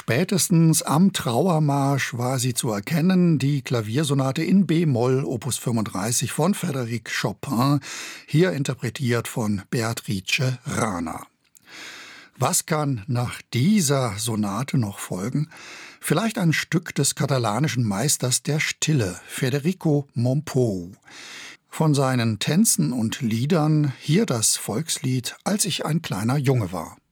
Spätestens am Trauermarsch war sie zu erkennen, die Klaviersonate in B-Moll, Opus 35 von Frédéric Chopin, hier interpretiert von Beatrice Rana. Was kann nach dieser Sonate noch folgen? Vielleicht ein Stück des katalanischen Meisters der Stille, Federico Mompou. Von seinen Tänzen und Liedern hier das Volkslied »Als ich ein kleiner Junge war«.